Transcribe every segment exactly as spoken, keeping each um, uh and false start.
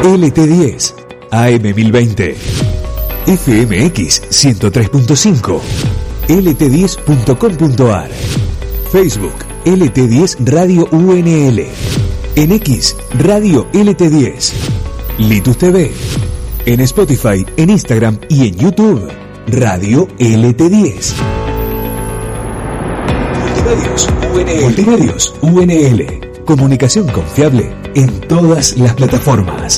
L T diez, A M mil veinte, F M X ciento tres punto cinco, L T diez punto com punto ar, Facebook L T diez Radio U N L, en X Radio L T diez, Litus T V, en Spotify, en Instagram y en YouTube Radio L T diez. Multimedios U N L. Multimedios U N L. Comunicación confiable en todas las plataformas.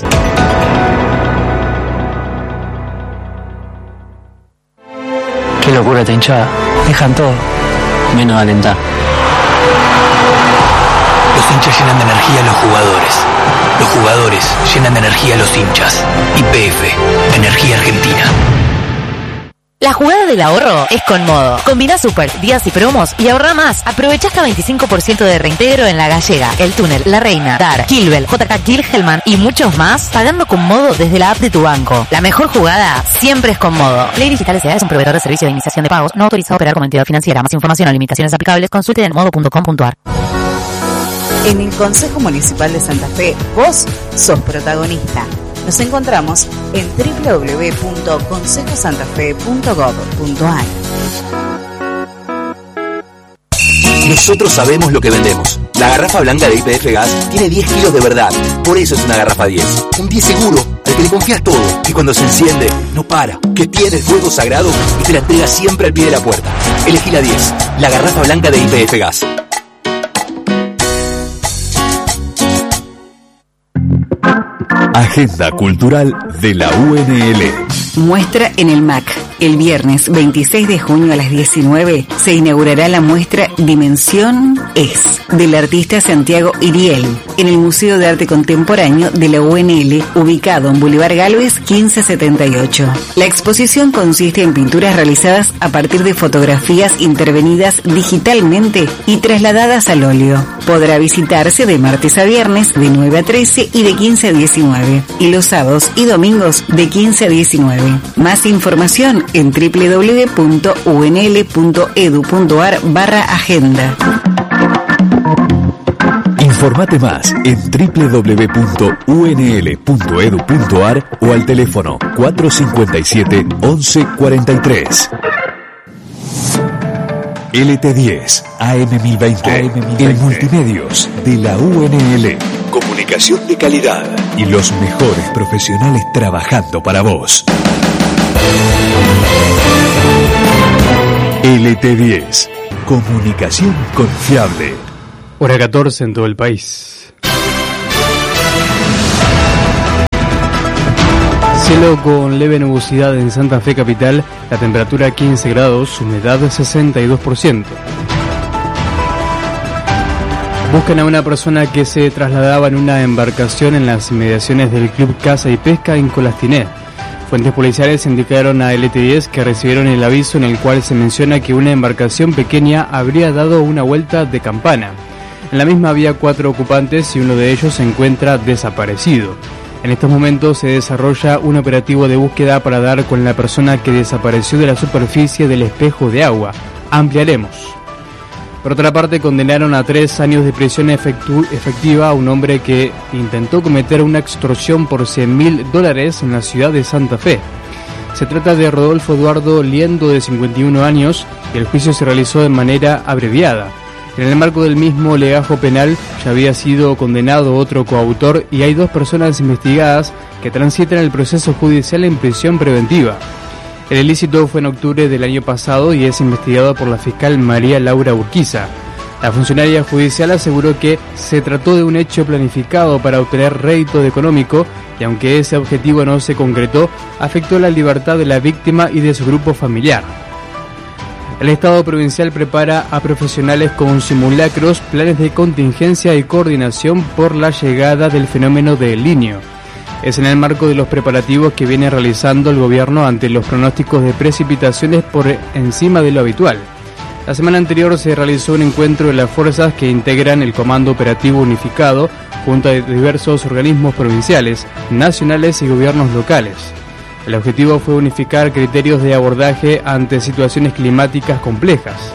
Qué locura esta hinchada. Dejan todo, menos alentar. Los hinchas llenan de energía a los jugadores. Los jugadores llenan de energía a los hinchas. Y P F, Energía Argentina. La jugada del ahorro es con Modo. Combina super, días y promos y ahorra más. Aprovecha hasta veinticinco por ciento de reintegro en La Gallega, El Túnel, La Reina, Dar, Kilbel, J K Kilhelman y muchos más, pagando con Modo desde la app de tu banco. La mejor jugada siempre es con Modo. Play Digital S A es un proveedor de servicio de iniciación de pagos no autorizado a operar como entidad financiera. Más información o limitaciones aplicables consulte en modo punto com punto ar. En el Consejo Municipal de Santa Fe, vos sos protagonista. Nos encontramos en doble u doble u doble u punto consejo santa fe punto gob punto ar. Nosotros sabemos lo que vendemos. La garrafa blanca de Y P F Gas tiene diez kilos de verdad. Por eso es una garrafa diez. Un diez seguro, al que le confías todo. Que cuando se enciende, no para. Que tiene el fuego sagrado y te la entrega siempre al pie de la puerta. Elegí la diez, la garrafa blanca de Y P F Gas. Agenda Cultural de la U N L. Muestra en el M A C. El viernes veintiséis de junio a las diecinueve se inaugurará la muestra Dimensión Es, del artista Santiago Iriel, en el Museo de Arte Contemporáneo de la U N L, ubicado en Boulevard Galvez quince setenta y ocho. La exposición consiste en pinturas realizadas a partir de fotografías intervenidas digitalmente y trasladadas al óleo. Podrá visitarse de martes a viernes de nueve a trece y de quince a diecinueve, y los sábados y domingos de quince a diecinueve. Más información en doble u doble u doble u punto u n l punto e d u punto a r barra agenda. Informate más en doble u doble u doble u punto u n l punto e d u punto a r o al teléfono cuatro cinco siete, once cuarenta y tres. L T diez, A M mil veinte, el multimedios de la U N L. Comunicación de calidad y los mejores profesionales trabajando para vos. L T diez, comunicación confiable. Hora catorce en todo el país. Cielo con leve nubosidad en Santa Fe capital, la temperatura quince grados, humedad sesenta y dos por ciento. Buscan a una persona que se trasladaba en una embarcación en las inmediaciones del Club Caza y Pesca en Colastiné. Fuentes policiales indicaron a L T diez que recibieron el aviso en el cual se menciona que una embarcación pequeña habría dado una vuelta de campana. En la misma había cuatro ocupantes y uno de ellos se encuentra desaparecido. En estos momentos se desarrolla un operativo de búsqueda para dar con la persona que desapareció de la superficie del espejo de agua. Ampliaremos. Por otra parte, condenaron a tres años de prisión efectu- efectiva a un hombre que intentó cometer una extorsión por cien mil dólares en la ciudad de Santa Fe. Se trata de Rodolfo Eduardo Liendo, de cincuenta y uno años, y el juicio se realizó de manera abreviada. En el marco del mismo legajo penal ya había sido condenado otro coautor y hay dos personas investigadas que transitan el proceso judicial en prisión preventiva. El ilícito fue en octubre del año pasado y es investigado por la fiscal María Laura Urquiza. La funcionaria judicial aseguró que se trató de un hecho planificado para obtener rédito económico y aunque ese objetivo no se concretó, afectó la libertad de la víctima y de su grupo familiar. El Estado provincial prepara a profesionales con simulacros, planes de contingencia y coordinación por la llegada del fenómeno de El Niño. Es en el marco de los preparativos que viene realizando el gobierno ante los pronósticos de precipitaciones por encima de lo habitual. La semana anterior se realizó un encuentro de las fuerzas que integran el Comando Operativo Unificado junto a diversos organismos provinciales, nacionales y gobiernos locales. El objetivo fue unificar criterios de abordaje ante situaciones climáticas complejas.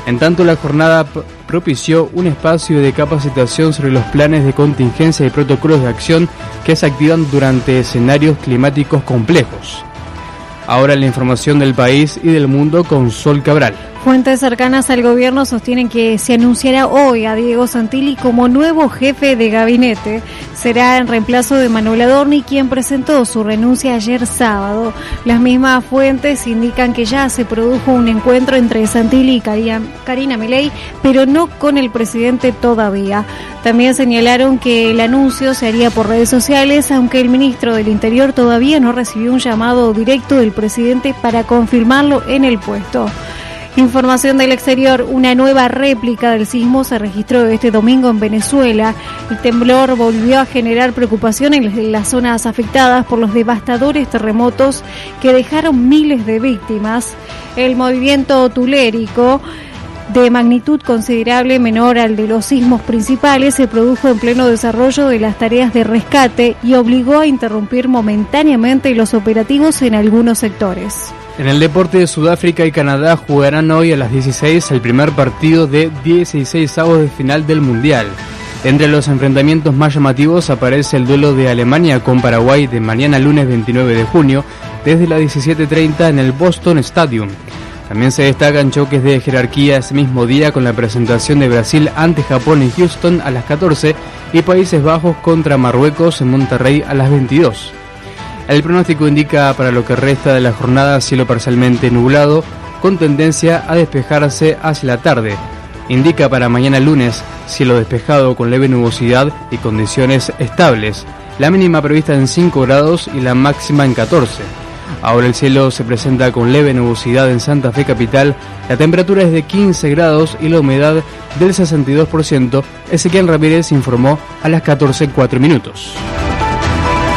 En tanto, la jornada propició un espacio de capacitación sobre los planes de contingencia y protocolos de acción que se activan durante escenarios climáticos complejos. Ahora la información del país y del mundo con Sol Cabral. Fuentes cercanas al gobierno sostienen que se anunciará hoy a Diego Santilli como nuevo jefe de gabinete. Será en reemplazo de Manuel Adorni, quien presentó su renuncia ayer sábado. Las mismas fuentes indican que ya se produjo un encuentro entre Santilli y Karina Milei, pero no con el presidente todavía. También señalaron que el anuncio se haría por redes sociales, aunque el ministro del Interior todavía no recibió un llamado directo del presidente para confirmarlo en el puesto. Información del exterior, una nueva réplica del sismo se registró este domingo en Venezuela. El temblor volvió a generar preocupación en las zonas afectadas por los devastadores terremotos que dejaron miles de víctimas. El movimiento tulérico, de magnitud considerable menor al de los sismos principales, se produjo en pleno desarrollo de las tareas de rescate y obligó a interrumpir momentáneamente los operativos en algunos sectores. En el deporte, de Sudáfrica y Canadá jugarán hoy a las dieciséis el primer partido de dieciseisavos de final del Mundial. Entre los enfrentamientos más llamativos aparece el duelo de Alemania con Paraguay de mañana lunes veintinueve de junio desde las diecisiete treinta en el Boston Stadium. También se destacan choques de jerarquía ese mismo día con la presentación de Brasil ante Japón en Houston a las catorce y Países Bajos contra Marruecos en Monterrey a las veintidós. El pronóstico indica para lo que resta de la jornada cielo parcialmente nublado con tendencia a despejarse hacia la tarde. Indica para mañana lunes cielo despejado con leve nubosidad y condiciones estables. La mínima prevista en cinco grados y la máxima en catorce. Ahora el cielo se presenta con leve nubosidad en Santa Fe capital. La temperatura es de quince grados y la humedad del sesenta y dos por ciento. Ezequiel Ramírez informó a las catorce cuatro minutos.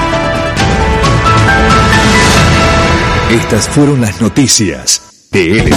Estas fueron las noticias de L.